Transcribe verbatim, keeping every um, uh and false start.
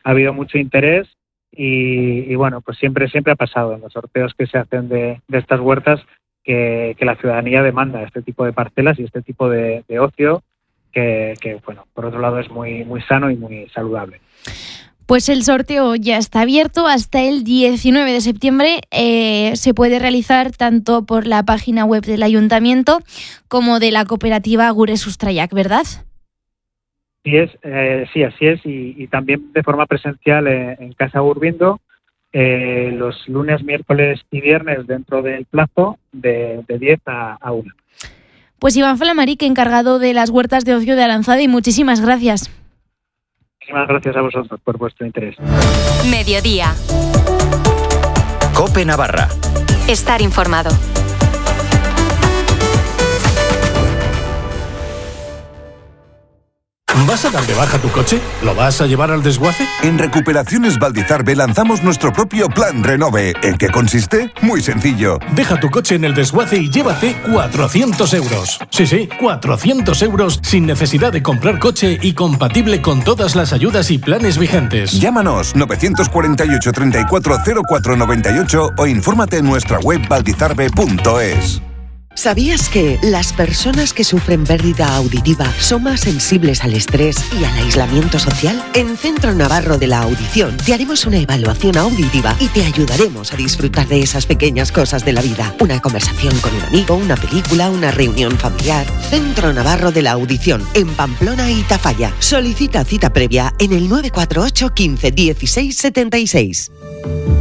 ha habido mucho interés y, y bueno, pues siempre siempre ha pasado en los sorteos que se hacen de, de estas huertas que, que la ciudadanía demanda este tipo de parcelas y este tipo de, de ocio que, que, bueno, por otro lado es muy, muy sano y muy saludable. Pues el sorteo ya está abierto hasta el diecinueve de septiembre. Eh, se puede realizar tanto por la página web del Ayuntamiento como de la cooperativa Gure Sustraiak, ¿verdad? Sí, es, eh, sí, así es, y, y también de forma presencial en, en Casa Urbindo, eh, los lunes, miércoles y viernes dentro del plazo de, de diez a una. Pues Iván Flamaric, encargado de las huertas de ocio de Aranzadi, muchísimas gracias. Muchísimas gracias a vosotros por vuestro interés. Mediodía. COPE Navarra. Estar informado. ¿Vas a dar de baja tu coche? ¿Lo vas a llevar al desguace? En Recuperaciones Valdizarbe lanzamos nuestro propio plan Renove. ¿En qué consiste? Muy sencillo. Deja tu coche en el desguace y llévate cuatrocientos euros. Sí, sí, cuatrocientos euros sin necesidad de comprar coche y compatible con todas las ayudas y planes vigentes. Llámanos nueve cuatro ocho, treinta y cuatro, cero cuatro noventa y ocho o infórmate en nuestra web valdizarbe punto es. ¿Sabías que las personas que sufren pérdida auditiva son más sensibles al estrés y al aislamiento social? En Centro Navarro de la Audición te haremos una evaluación auditiva y te ayudaremos a disfrutar de esas pequeñas cosas de la vida. Una conversación con un amigo, una película, una reunión familiar. Centro Navarro de la Audición, en Pamplona y Tafalla. Solicita cita previa en el nueve cuatro ocho, quince, dieciséis, setenta y seis.